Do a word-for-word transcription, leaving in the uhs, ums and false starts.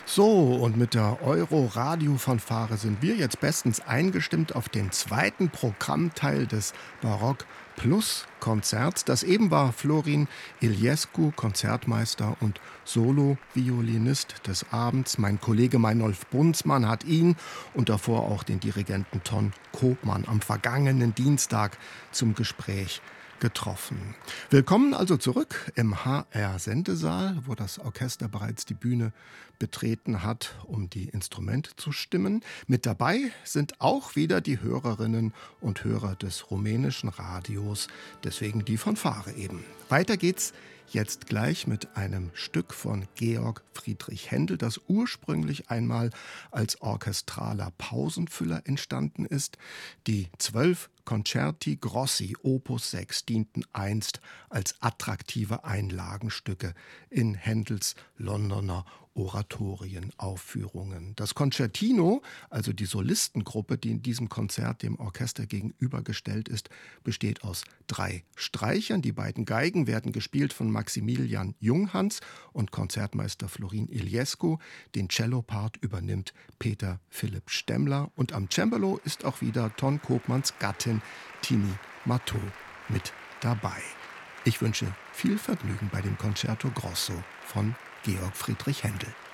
So, und mit der Euro-Radio-Fanfare sind wir jetzt bestens eingestimmt auf den zweiten Programmteil des Barock Plus Konzerts. Das eben war Florin Iliescu, Konzertmeister und Solo-Violinist des Abends. Mein Kollege Meinolf Bunzmann hat ihn und davor auch den Dirigenten Ton Koopman am vergangenen Dienstag zum Gespräch getroffen. Willkommen also zurück im H R-Sendesaal, wo das Orchester bereits die Bühne betreten hat, um die Instrumente zu stimmen. Mit dabei sind auch wieder die Hörerinnen und Hörer des rumänischen Radios, deswegen die Fanfare eben. Weiter geht's jetzt gleich mit einem Stück von Georg Friedrich Händel, das ursprünglich einmal als orchestraler Pausenfüller entstanden ist. Die zwölf Concerti Grossi Opus sechs dienten einst als attraktive Einlagenstücke in Händels Londoner Oratorienaufführungen. Das Concertino, also die Solistengruppe, die in diesem Konzert dem Orchester gegenübergestellt ist, besteht aus drei Streichern. Die beiden Geigen werden gespielt von Maximilian Junghans und Konzertmeister Florin Iliescu. Den Cellopart übernimmt Peter Philipp Stemmler und am Cembalo ist auch wieder Ton Koopmans Gattin Tini Matteau mit dabei. Ich wünsche viel Vergnügen bei dem Concerto Grosso von Georg Friedrich Händel.